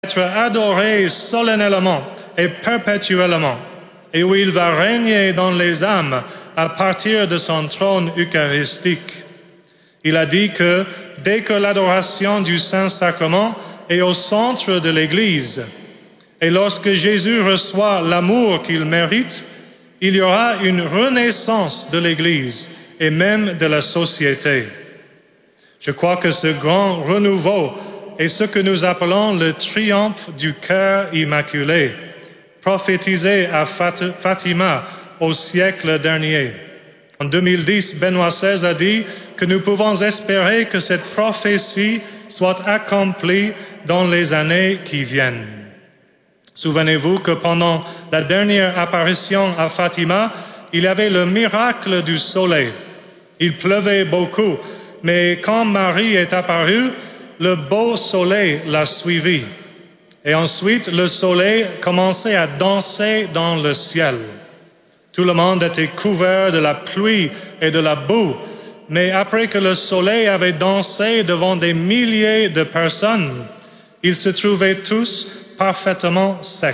être adoré solennellement et perpétuellement, et où il va régner dans les âmes à partir de son trône eucharistique. Il a dit que dès que l'adoration du Saint-Sacrement est au centre de l'Église, et lorsque Jésus reçoit l'amour qu'il mérite, il y aura une renaissance de l'Église et même de la société. Je crois que ce grand renouveau est ce que nous appelons le triomphe du cœur immaculé, prophétisé à Fatima au siècle dernier. En 2010, Benoît XVI a dit que nous pouvons espérer que cette prophétie soit accomplie dans les années qui viennent. Souvenez-vous que pendant la dernière apparition à Fatima, il y avait le miracle du soleil. Il pleuvait beaucoup, mais quand Marie est apparue, le beau soleil l'a suivi. Et ensuite, le soleil commençait à danser dans le ciel. Tout le monde était couvert de la pluie et de la boue, mais après que le soleil avait dansé devant des milliers de personnes, ils se trouvaient tous parfaitement secs.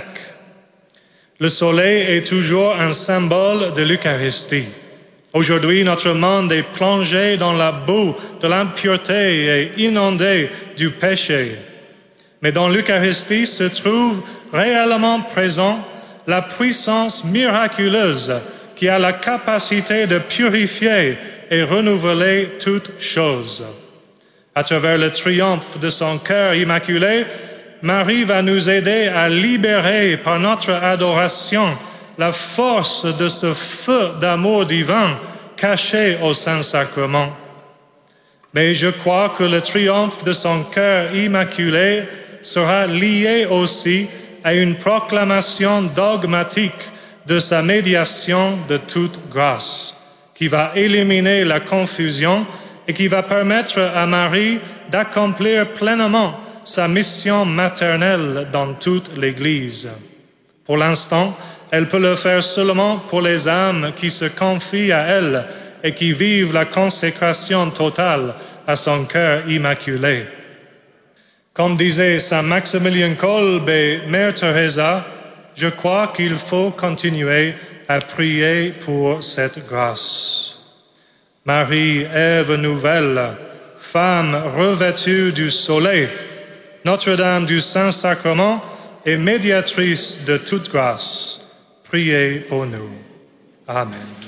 Le soleil est toujours un symbole de l'Eucharistie. Aujourd'hui, notre monde est plongé dans la boue de l'impureté et inondé du péché. Mais dans l'Eucharistie se trouve réellement présent la puissance miraculeuse qui a la capacité de purifier et renouveler toutes choses. À travers le triomphe de son cœur immaculé, Marie va nous aider à libérer par notre adoration la force de ce feu d'amour divin caché au Saint-Sacrement. Mais je crois que le triomphe de son cœur immaculé sera lié aussi à une proclamation dogmatique de sa médiation de toute grâce, qui va éliminer la confusion et qui va permettre à Marie d'accomplir pleinement sa mission maternelle dans toute l'Église. Pour l'instant, elle peut le faire seulement pour les âmes qui se confient à elle et qui vivent la consécration totale à son cœur immaculé. Comme disait Saint Maximilien Kolbe et Mère Teresa, je crois qu'il faut continuer à prier pour cette grâce. Marie, Ève nouvelle, femme revêtue du soleil, Notre-Dame du Saint-Sacrement et médiatrice de toute grâce, priez pour nous. Amen.